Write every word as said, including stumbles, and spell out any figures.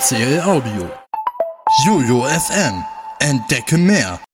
C L Audio. Jojo F M. Entdecke mehr.